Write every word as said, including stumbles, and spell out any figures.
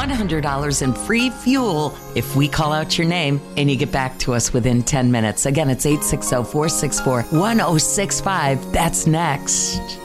one hundred dollars in free fuel if we call out your name and you get back to us within ten minutes. Again, it's eight six zero, four six four, one zero six five. That's next.